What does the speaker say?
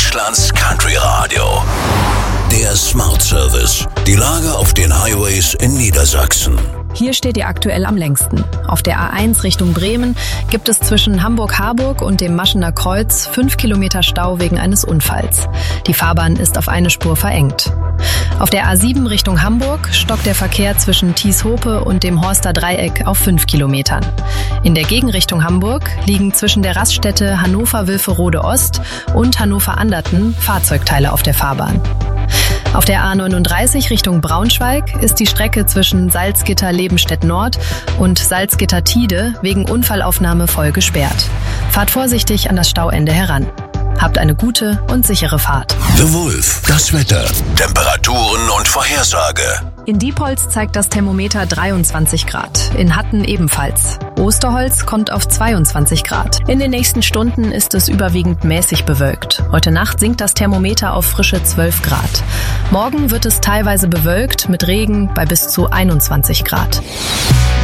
Deutschlands Country Radio. Der Smart Service. Die Lage auf den Highways in Niedersachsen. Hier steht ihr aktuell am längsten. Auf der A1 Richtung Bremen gibt es zwischen Hamburg-Harburg und dem Maschener Kreuz 5 Kilometer Stau wegen eines Unfalls. Die Fahrbahn ist auf eine Spur verengt. Auf der A7 Richtung Hamburg stockt der Verkehr zwischen Thieshope und dem Horster Dreieck auf 5 Kilometern. In der Gegenrichtung Hamburg liegen zwischen der Raststätte Hannover-Wilferode Ost und Hannover-Anderten Fahrzeugteile auf der Fahrbahn. Auf der A39 Richtung Braunschweig ist die Strecke zwischen Salzgitter-Lebenstedt Nord und Salzgitter-Tide wegen Unfallaufnahme voll gesperrt. Fahrt vorsichtig an das Stauende heran. Habt eine gute und sichere Fahrt. The Wolf, das Wetter, Temperaturen und Vorhersage. In Diepholz zeigt das Thermometer 23 Grad, in Hatten ebenfalls. Osterholz kommt auf 22 Grad. In den nächsten Stunden ist es überwiegend mäßig bewölkt. Heute Nacht sinkt das Thermometer auf frische 12 Grad. Morgen wird es teilweise bewölkt mit Regen bei bis zu 21 Grad.